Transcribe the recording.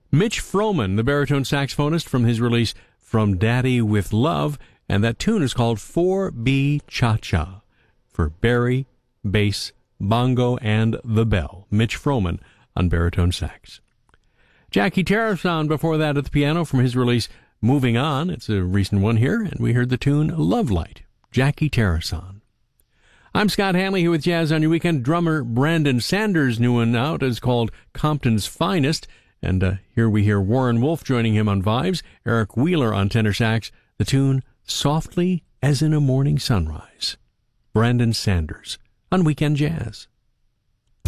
Mitch Froman, the baritone saxophonist, from his release From Daddy with Love, and that tune is called 4B Cha-Cha, for Barry, bass, bongo, and the bell. Mitch Froman on baritone sax. Jackie Tarafson before that at the piano from his release Moving On. It's a recent one here, and we heard the tune Love Light. Jackie Tarafson. I'm Scott Hanley here with Jazz on Your Weekend. Drummer Brandon Sanders' new one out is called Compton's Finest. And here we hear Warren Wolf joining him on vibes, Eric Wheeler on tenor sax, the tune Softly as in a Morning Sunrise. Brandon Sanders on Weekend Jazz.